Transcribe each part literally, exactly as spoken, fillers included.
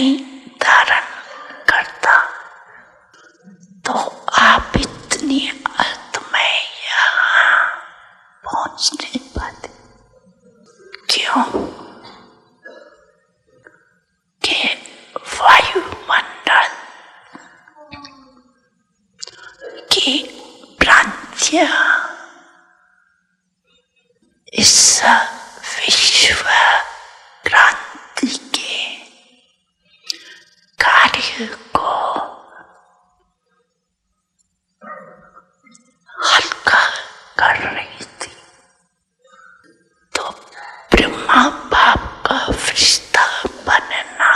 नहीं धारण करता तो आप इतनी अर्थ में यहाँ पहुँच नहीं पाते। क्यों? कि वायुमंडल की भ्रांतियां इस विश्व क्रांति के कार्य को हल्का कर रही थी। तो ब्रह्मा बाप का फरिश्ता बनना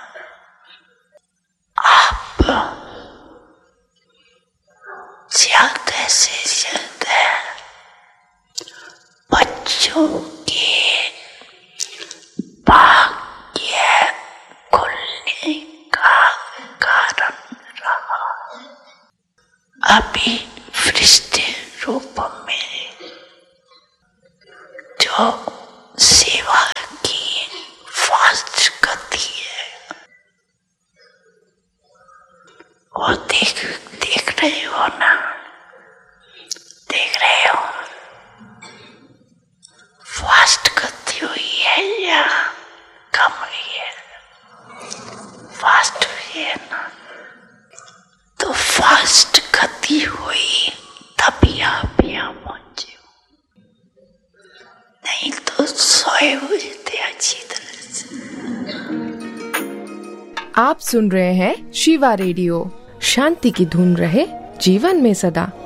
आप ज्यादा से ज्यादा बच्चों के भाग्य खुलने का कारण रहा। अभी फरिश्ते रूप में जो सेवा की फास्ट गति है वो देख देख रहे हो ना, देख रहे हो फास्ट गति हुई है या कम हुई है? फास्ट हुई है ना। तो फास्ट गति हुई तभी आप यहाँ पहुंचे हो, नहीं तो सोए हुए थे अच्छी तरह से। आप सुन रहे हैं शिवा रेडियो। शांति की धुन रहे जीवन में सदा।